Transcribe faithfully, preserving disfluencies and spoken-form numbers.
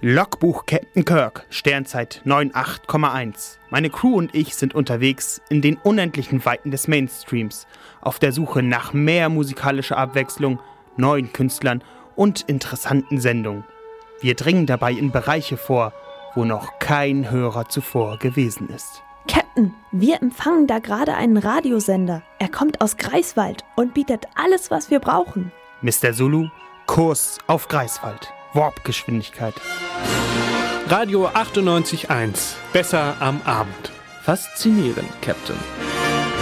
Logbuch Captain Kirk, Sternzeit neun acht Komma eins. Meine Crew und ich sind unterwegs in den unendlichen Weiten des Mainstreams, auf der Suche nach mehr musikalischer Abwechslung, neuen Künstlern und interessanten Sendungen. Wir dringen dabei in Bereiche vor, wo noch kein Hörer zuvor gewesen ist. Captain, wir empfangen da gerade einen Radiosender. Er kommt aus Greifswald und bietet alles, was wir brauchen. Mister Zulu, Kurs auf Greifswald. Warpgeschwindigkeit. Radio achtundneunzig Komma eins. Besser am Abend. Faszinierend, Captain.